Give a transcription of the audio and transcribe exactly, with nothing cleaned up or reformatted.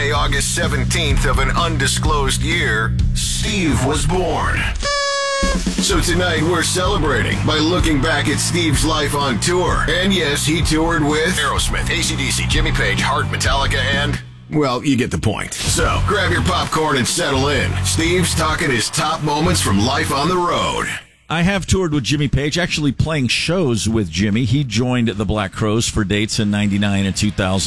Today, August seventeenth of an undisclosed year, Steve was born. So tonight we're celebrating by looking back at Steve's life on tour. And yes, he toured with Aerosmith, A C D C, Jimmy Page, Heart, Metallica, and... well, you get the point. So, grab your popcorn and settle in. Steve's talking his top moments from life on the road. I have toured with Jimmy Page, actually playing shows with Jimmy. He joined the Black Crowes for dates in ninety-nine and two thousand.